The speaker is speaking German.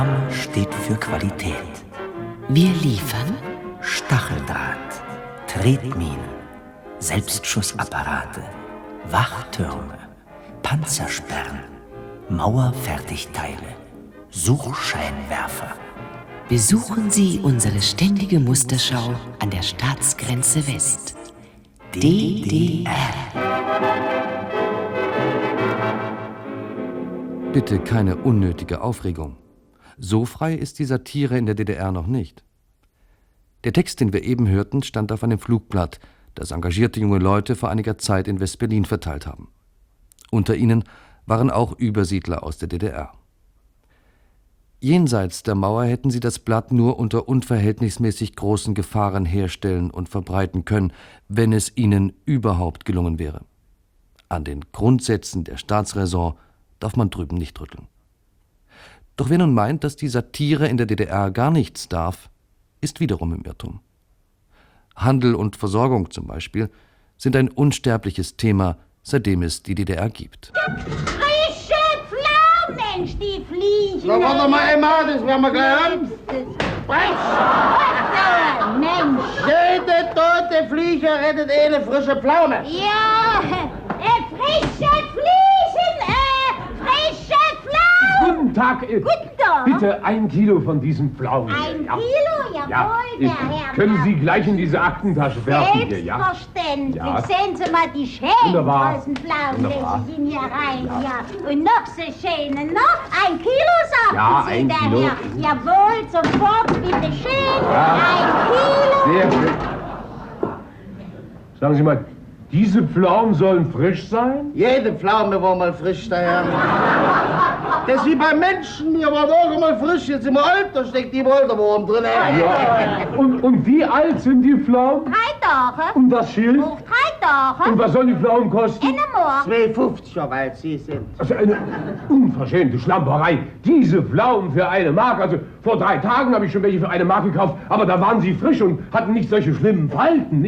Steht für Qualität. Wir liefern Stacheldraht, Tretminen, Selbstschussapparate, Wachtürme, Panzersperren, Mauerfertigteile, Suchscheinwerfer. Besuchen Sie unsere ständige Musterschau an der Staatsgrenze West. DDR. Bitte keine unnötige Aufregung. So frei ist die Satire in der DDR noch nicht. Der Text, den wir eben hörten, stand auf einem Flugblatt, das engagierte junge Leute vor einiger Zeit in West-Berlin verteilt haben. Unter ihnen waren auch Übersiedler aus der DDR. Jenseits der Mauer hätten sie das Blatt nur unter unverhältnismäßig großen Gefahren herstellen und verbreiten können, wenn es ihnen überhaupt gelungen wäre. An den Grundsätzen der Staatsräson darf man drüben nicht rütteln. Doch wer nun meint, dass die Satire in der DDR gar nichts darf, ist wiederum im Irrtum. Handel und Versorgung zum Beispiel sind ein unsterbliches Thema, seitdem es die DDR gibt. Frische Pflaumen, Mensch, die fliegen. Na, warte mal einmal, das werden wir gleich hören. Mensch. Jede tote Fliege rettet eine frische Pflaume. Ja, frische Fliegen, frische Pflaumen. Guten Tag. Guten Tag. Bitte 1 Kilo von diesen Pflaumen. Ein Ja. Kilo, jawohl, Ja, der Herr. können Sie gleich in diese Aktentasche werfen hier, ja? Selbstverständlich. Ja. Sehen Sie mal die Wunderbar. schönen Pflaumen, Wunderbar. legen Sie ihn hier rein, ja. Und noch so schöne, noch 1 Kilo, sagen Ja, Sie, 1 der Kilo. Herr. Jawohl, sofort, bitte schön. Ja. 1 Kilo. Sehr schön. Sagen Sie mal, diese Pflaumen sollen frisch sein? Jede Pflaume war mal frisch daher. Das ist wie bei Menschen, die waren auch mal frisch, jetzt sind wir alt, da steckt die Wolterwurm drin. Ja. Und wie alt sind die Pflaumen? 3 Tage. Und das Schild? Auf 3 Tage. Und was sollen die Pflaumen kosten? In der Morgen. 2,50, weil sie sind. Also eine unverschämte Schlamperei. Diese Pflaumen für 1 Mark. Also vor 3 Tagen habe ich schon welche für 1 Mark gekauft, aber da waren sie frisch und hatten nicht solche schlimmen Falten.